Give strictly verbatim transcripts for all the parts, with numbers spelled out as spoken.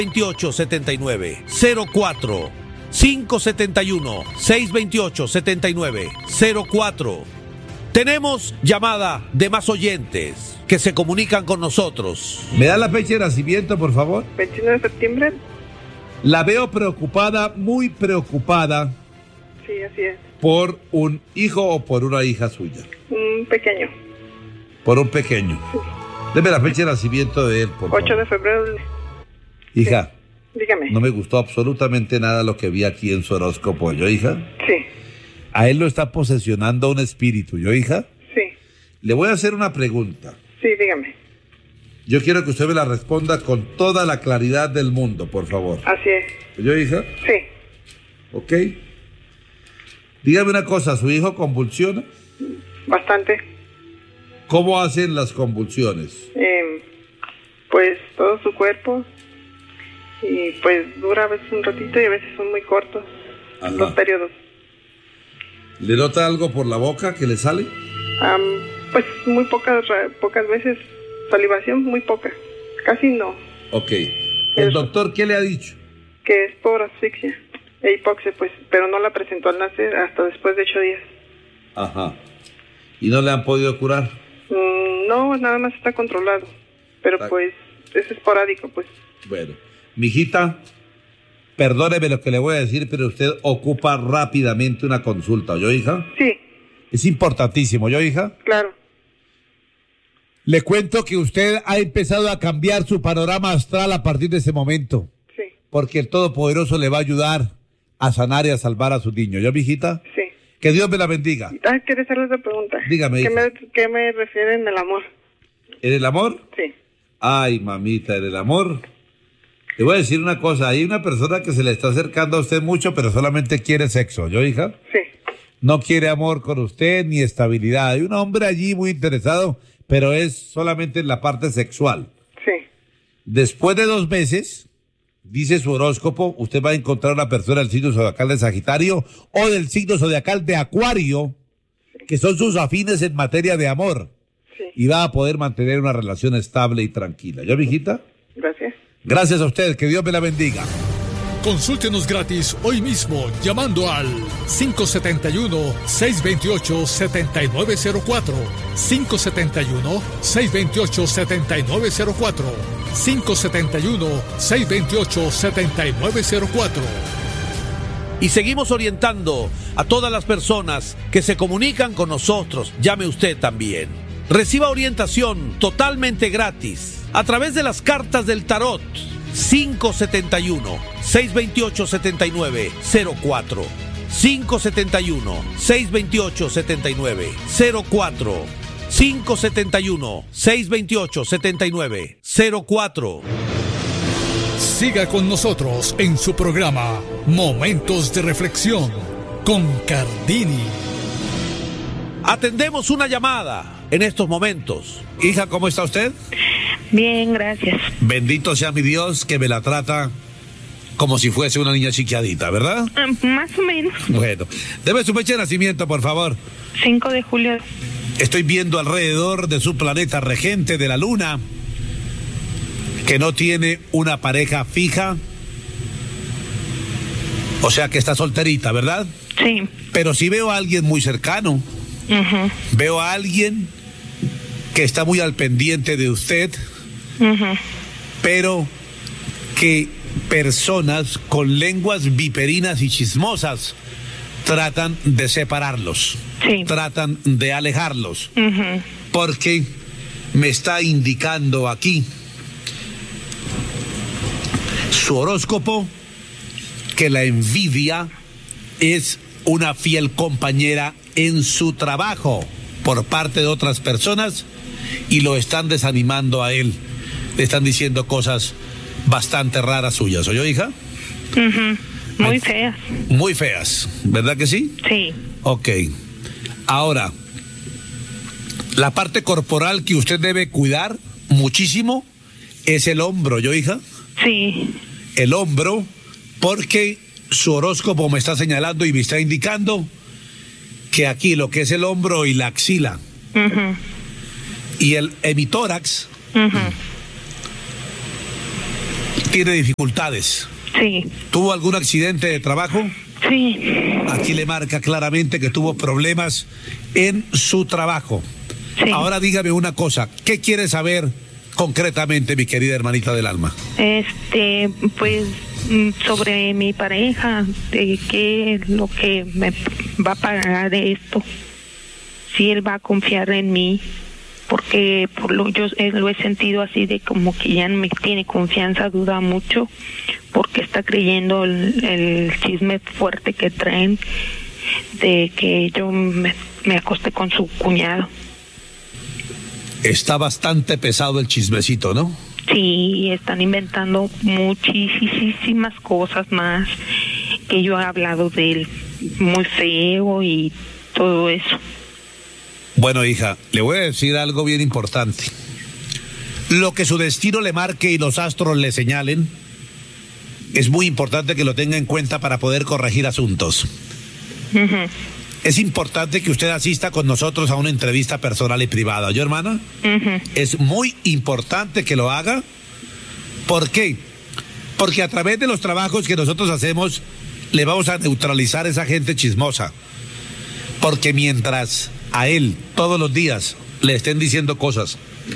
veintiocho setenta y nueve cero cuatro cinco setenta y uno seis veintiocho setenta y nueve cero cuatro. Tenemos llamada de más oyentes que se comunican con nosotros. ¿Me da la fecha de nacimiento, por favor? veintiuno de septiembre. La veo preocupada, muy preocupada. Sí, así es. ¿Por un hijo o por una hija suya? Un pequeño. Por un pequeño. Sí. Deme la fecha de nacimiento de él, por favor. ocho de febrero. Hija. Sí. Dígame. No me gustó absolutamente nada lo que vi aquí en su horóscopo, ¿yo, hija? Sí. A él lo está posesionando un espíritu, ¿yo, hija? Sí. Le voy a hacer una pregunta. Sí, dígame. Yo quiero que usted me la responda con toda la claridad del mundo, por favor. Así es. ¿Yo, hija? Sí. Ok. Dígame una cosa, ¿su hijo convulsiona? Bastante. ¿Cómo hacen las convulsiones? Eh, pues todo su cuerpo. Y pues dura a veces un ratito y a veces son muy cortos. Ajá. Los periodos. ¿Le nota algo por la boca que le sale? Um, pues muy pocas pocas veces salivación, muy poca. Casi no. Ok. ¿El Es- doctor qué le ha dicho? Que es por asfixia e hipoxia, pues, pero no la presentó al nacer hasta después de ocho días. Ajá. ¿Y no le han podido curar? Mm, no, nada más está controlado. Pero Está- pues es esporádico, pues. Bueno. Mijita, perdóneme lo que le voy a decir, pero usted ocupa rápidamente una consulta, ¿yo, hija? Sí, Es importantísimo, ¿yo, hija? claro. Le cuento que usted ha empezado a cambiar su panorama astral a partir de ese momento, Sí, porque el Todopoderoso le va a ayudar a sanar y a salvar a su niño, ¿yo, mijita? sí. Que Dios me la bendiga. Ah, ¿quieres hacerle otra pregunta? Dígame, ¿Qué hija. me, ¿Qué me refieren al amor? ¿En el amor? Sí, Ay, mamita, en el amor. Le voy a decir una cosa, hay una persona que se le está acercando a usted mucho, pero solamente quiere sexo, ¿yo, hija? sí. No quiere amor con usted ni estabilidad. Hay un hombre allí muy interesado, pero es solamente en la parte sexual. Sí, Después de dos meses, dice su horóscopo, usted va a encontrar una persona del signo zodiacal de Sagitario o del signo zodiacal de Acuario, que son sus afines en materia de amor, sí. y va a poder mantener una relación estable y tranquila. ¿Ya, mijita? Gracias. Gracias a usted, que Dios me la bendiga. Consúltenos gratis hoy mismo llamando al cinco siete uno, seis dos ocho, siete nueve cero cuatro, cinco siete uno, seis dos ocho, siete nueve cero cuatro, cinco siete uno, seis dos ocho, siete nueve cero cuatro. Y seguimos orientando a todas las personas que se comunican con nosotros. Llame usted también. Reciba orientación totalmente gratis a través de las cartas del tarot. cinco siete uno, seis dos ocho, siete nueve cero cuatro, cinco siete uno, seis dos ocho, siete nueve cero cuatro, cinco siete uno, seis dos ocho, siete nueve cero cuatro. Siga con nosotros en su programa Momentos de Reflexión con Cardini. Atendemos una llamada en estos momentos. Hija, ¿cómo está usted? Bien, gracias. Bendito sea mi Dios que me la trata como si fuese una niña chiquiadita, ¿verdad? Ah, más o menos. Bueno, deme su fecha de nacimiento, por favor. cinco de julio. Estoy viendo alrededor de su planeta regente de la luna que no tiene una pareja fija. O sea que está solterita, ¿verdad? Sí. Pero sí veo a alguien muy cercano. Ujú, Veo a alguien que está muy al pendiente de usted, ujú. pero que personas con lenguas viperinas y chismosas tratan de separarlos, Sí. tratan de alejarlos, Ujú. porque me está indicando aquí su horóscopo que la envidia es una fiel compañera en su trabajo por parte de otras personas y lo están desanimando a él. Le están diciendo cosas bastante raras suyas. ¿Oyó, hija? Ujú. Muy feas. Muy feas, ¿verdad que sí? Sí. Ok. Ahora, la parte corporal que usted debe cuidar muchísimo es el hombro, ¿yo, hija? Sí. El hombro, porque su horóscopo me está señalando y me está indicando que aquí lo que es el hombro y la axila Ujú, y el hemitórax ujú. tiene dificultades. Sí. ¿Tuvo algún accidente de trabajo? Sí. Aquí le marca claramente que tuvo problemas en su trabajo. Sí. Ahora dígame una cosa, ¿qué quiere saber concretamente, mi querida hermanita del alma? Este, pues, mm, sobre mi pareja, de qué es lo que me va a pagar de esto. Si él va a confiar en mí, porque por lo yo eh, lo he sentido así de como que ya no me tiene confianza, duda mucho, porque está creyendo el, el chisme fuerte que traen de que yo me, me acosté con su cuñado. Está bastante pesado el chismecito, ¿no? Sí, están inventando muchísimas cosas más, que yo he hablado de él muy feo y todo eso. Bueno, hija, le voy a decir algo bien importante. Lo que su destino le marque y los astros le señalen, es muy importante que lo tenga en cuenta para poder corregir asuntos. Uh-huh. Es importante que usted asista con nosotros a una entrevista personal y privada, ¿oye, hermana? Uh-huh. Es muy importante que lo haga. ¿Por qué? Porque a través de los trabajos que nosotros hacemos, le vamos a neutralizar a esa gente chismosa. Porque mientras a él todos los días le estén diciendo cosas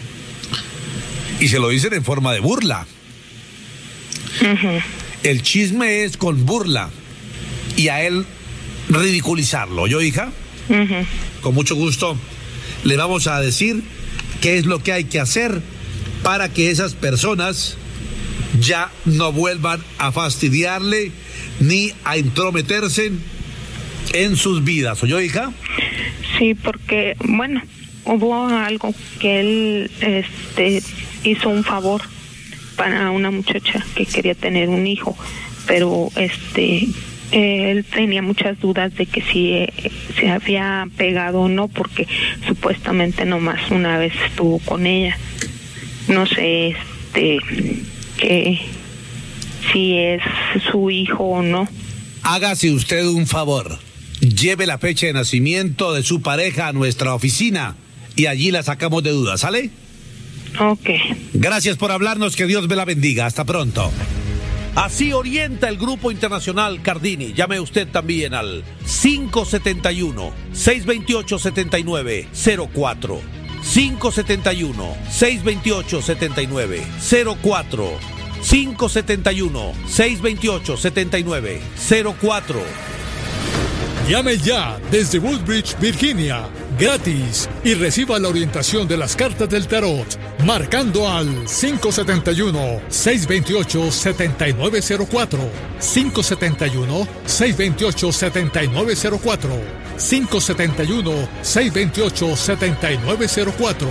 y se lo dicen en forma de burla, Uh-huh. el chisme es con burla y a él ridiculizarlo. ¿Yo, hija? Uh-huh. Con mucho gusto le vamos a decir qué es lo que hay que hacer para que esas personas ya no vuelvan a fastidiarle ni a intrometerse en sus vidas. ¿Oyó, hija? Sí, porque, bueno, hubo algo que él este, hizo un favor para una muchacha que quería tener un hijo, pero este él tenía muchas dudas de que si eh, se había pegado o no, porque supuestamente nomás una vez estuvo con ella. No sé este que si es su hijo o no. Hágase usted un favor. Lleve la fecha de nacimiento de su pareja a nuestra oficina y allí la sacamos de dudas, ¿sale? Ok. Gracias por hablarnos, que Dios me la bendiga. Hasta pronto. Así orienta el Grupo Internacional Cardini. Llame usted también al cinco siete uno, seis dos ocho, siete nueve cero cuatro. cinco siete uno, seis dos ocho, siete nueve cero cuatro. cinco siete uno, seis dos ocho, siete nueve cero cuatro. Llame ya desde Woodbridge, Virginia, gratis, y reciba la orientación de las cartas del tarot, marcando al cinco siete uno, seis dos ocho, siete nueve cero cuatro, cinco siete uno, seis dos ocho, siete nueve cero cuatro, cinco siete uno, seis dos ocho, siete nueve cero cuatro.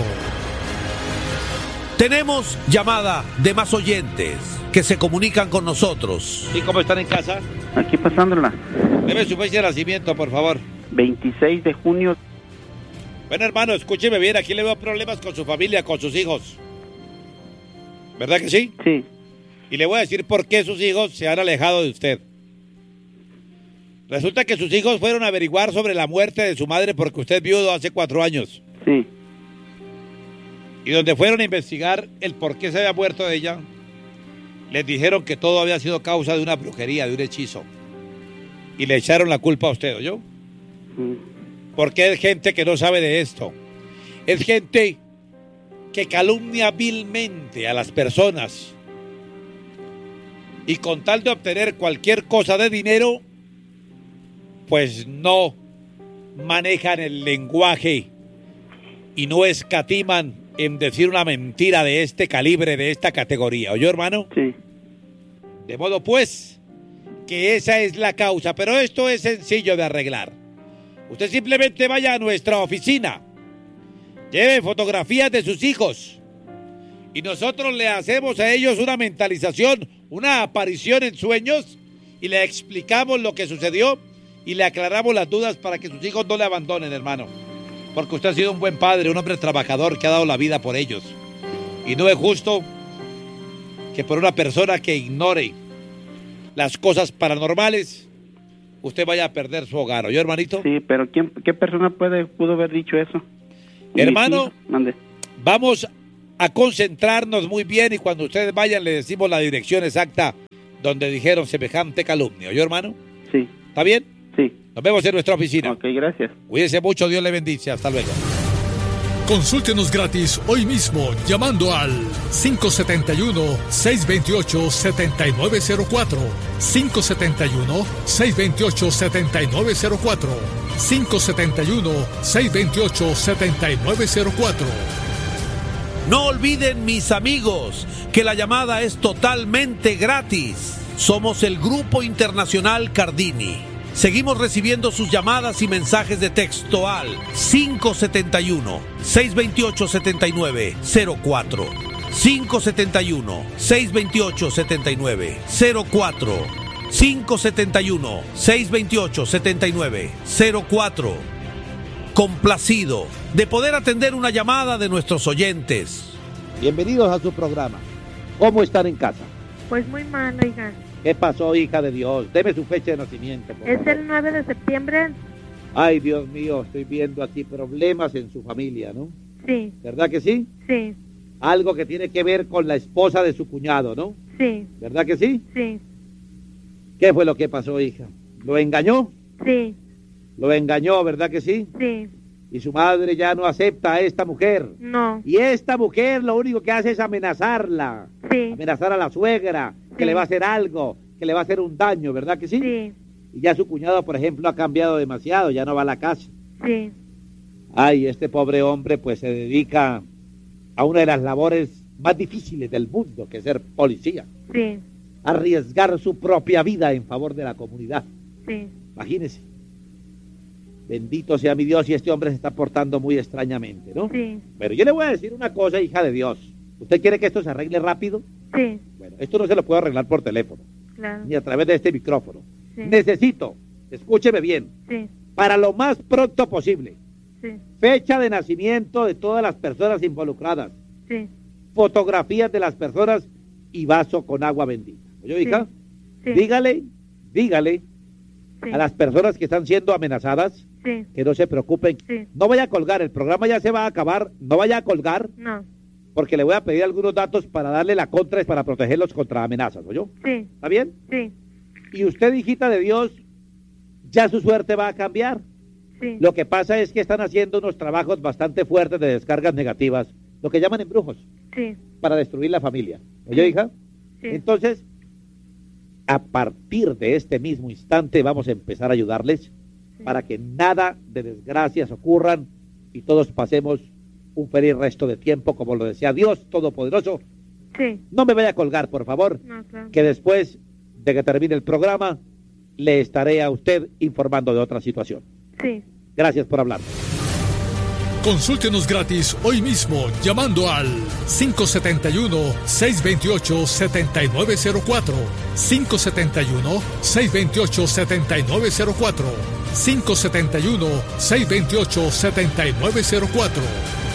Tenemos llamada de más oyentes que se comunican con nosotros. ¿Y cómo están en casa? Aquí pasándola. Deme su fecha de nacimiento, por favor. veintiséis de junio. Bueno, hermano, escúcheme bien. Aquí le veo problemas con su familia, con sus hijos. ¿Verdad que sí? Sí. Y le voy a decir por qué sus hijos se han alejado de usted. Resulta que sus hijos fueron a averiguar sobre la muerte de su madre porque usted es viudo hace cuatro años. Sí. Y donde fueron a investigar el por qué se había muerto de ella, les dijeron que todo había sido causa de una brujería, de un hechizo. Y le echaron la culpa a usted, ¿oyó? Mm. Porque es gente que no sabe de esto. Es gente que calumnia vilmente a las personas. Y con tal de obtener cualquier cosa de dinero, pues no manejan el lenguaje y no escatiman en decir una mentira de este calibre, de esta categoría. ¿Oyó, hermano? Sí. De modo pues que esa es la causa, pero esto es sencillo de arreglar. Usted simplemente vaya a nuestra oficina, lleve fotografías de sus hijos y nosotros le hacemos a ellos una mentalización, una aparición en sueños y le explicamos lo que sucedió y le aclaramos las dudas para que sus hijos no le abandonen, hermano. Porque usted ha sido un buen padre, un hombre trabajador que ha dado la vida por ellos. Y no es justo que por una persona que ignore las cosas paranormales, usted vaya a perder su hogar. ¿Oyó, hermanito? Sí, pero ¿quién, ¿qué persona puede pudo haber dicho eso? Hermano, sí, mande. Vamos a concentrarnos muy bien y cuando ustedes vayan le decimos la dirección exacta donde dijeron semejante calumnia. ¿Oyó, hermano? Sí. ¿Está bien? Sí. Nos vemos en nuestra oficina. Ok, gracias. Cuídense mucho, Dios le bendice. Hasta luego. Consúltenos gratis hoy mismo llamando al cinco siete uno, seis dos ocho, siete nueve cero cuatro, cinco siete uno, seis dos ocho, siete nueve cero cuatro, cinco siete uno, seis dos ocho, siete nueve cero cuatro. No olviden, mis amigos, que la llamada es totalmente gratis. Somos el Grupo Internacional Cardini. Seguimos recibiendo sus llamadas y mensajes de texto al cinco siete uno, seis dos ocho, siete nueve cero cuatro, cinco siete uno, seis dos ocho, siete nueve cero cuatro, cinco siete uno, seis dos ocho, siete nueve cero cuatro. Complacido de poder atender una llamada de nuestros oyentes. Bienvenidos a su programa. ¿Cómo están en casa? Pues muy mal, oiga. ¿Qué pasó, hija de Dios? Deme su fecha de nacimiento, por Es favor. el nueve de septiembre. Ay, Dios mío, estoy viendo aquí problemas en su familia, ¿no? Sí, ¿Verdad que sí? sí, Algo que tiene que ver con la esposa de su cuñado, ¿no? sí, ¿Verdad que sí? sí, ¿Qué fue lo que pasó, hija? ¿Lo engañó? sí, Lo engañó, ¿verdad que sí? sí. Y su madre ya no acepta a esta mujer. No, Y esta mujer lo único que hace es amenazarla. sí, Amenazar a la suegra, que Sí. le va a hacer algo, que le va a hacer un daño, ¿verdad que sí? sí, Y ya su cuñado, por ejemplo, ha cambiado demasiado, ya no va a la casa. sí, Ay, este pobre hombre pues se dedica a una de las labores más difíciles del mundo, que es ser policía. sí, Arriesgar su propia vida en favor de la comunidad. sí, Imagínese. Bendito sea mi Dios, y este hombre se está portando muy extrañamente, ¿no? sí, Pero yo le voy a decir una cosa, hija de Dios. ¿Usted quiere que esto se arregle rápido? sí, Bueno, esto no se lo puedo arreglar por teléfono, claro, ni a través de este micrófono. sí, Necesito, escúcheme bien, sí, para lo más pronto posible, sí, fecha de nacimiento de todas las personas involucradas, sí, fotografías de las personas y vaso con agua bendita. ¿Oyó, hija? sí, Dígale, dígale sí, a las personas que están siendo amenazadas sí, que no se preocupen. sí, No vaya a colgar, el programa ya se va a acabar, no vaya a colgar, no, porque le voy a pedir algunos datos para darle la contra, es para protegerlos contra amenazas, ¿oyó? sí, ¿Está bien? sí, Y usted, hijita de Dios, ya su suerte va a cambiar. sí, Lo que pasa es que están haciendo unos trabajos bastante fuertes de descargas negativas, lo que llaman embrujos, sí, para destruir la familia. ¿Oyó, hija? sí, Entonces, a partir de este mismo instante vamos a empezar a ayudarles sí, para que nada de desgracias ocurran y todos pasemos un feliz resto de tiempo, como lo decía Dios Todopoderoso. sí, No me vaya a colgar, por favor, no, claro, que después de que termine el programa le estaré a usted informando de otra situación. sí. Gracias por hablar. Consúltenos gratis hoy mismo llamando al cinco siete uno, seis dos ocho, siete nueve cero cuatro, cinco siete uno, seis dos ocho, siete nueve cero cuatro, cinco siete uno, seis dos ocho, siete nueve cero cuatro.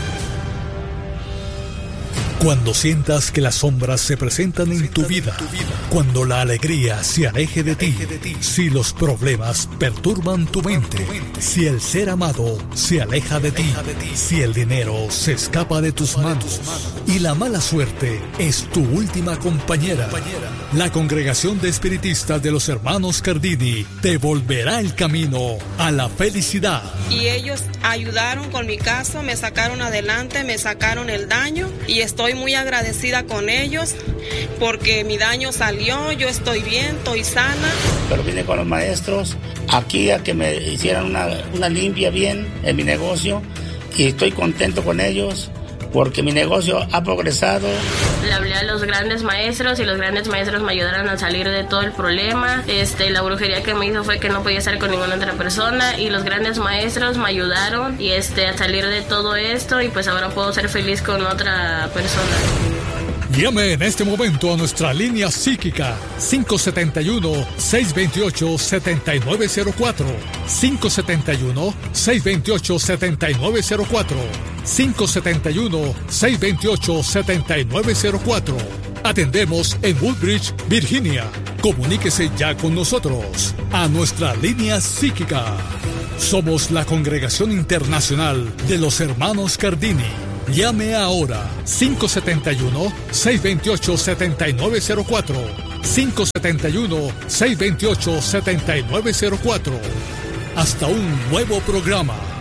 Cuando sientas que las sombras se presentan en tu vida, cuando la alegría se aleje de ti, si los problemas perturban tu mente, si el ser amado se aleja de ti, si el dinero se escapa de tus manos y la mala suerte es tu última compañera, la Congregación de Espiritistas de los Hermanos Cardini te volverá el camino a la felicidad. Y ellos ayudaron con mi caso, me sacaron adelante, me sacaron el daño y estoy muy agradecida con ellos porque mi daño salió, yo estoy bien, estoy sana. Pero vine con los maestros aquí a que me hicieran una, una limpia bien en mi negocio y estoy contento con ellos porque mi negocio ha progresado. Le hablé a los grandes maestros y los grandes maestros me ayudaron a salir de todo el problema. Este, la brujería que me hizo fue que no podía estar con ninguna otra persona y los grandes maestros me ayudaron y este, a salir de todo esto y pues ahora puedo ser feliz con otra persona. Llame en este momento a nuestra línea psíquica cinco siete uno, seis dos ocho, siete nueve cero cuatro, cinco siete uno, seis dos ocho, siete nueve cero cuatro, cinco siete uno, seis dos ocho, siete nueve cero cuatro. Atendemos en Woodbridge, Virginia. Comuníquese ya con nosotros a nuestra línea psíquica. Somos la Congregación Internacional de los Hermanos Cardini. Llame ahora cinco siete uno, seis dos ocho, siete nueve cero cuatro. cinco siete uno, seis dos ocho, siete nueve cero cuatro. Hasta un nuevo programa.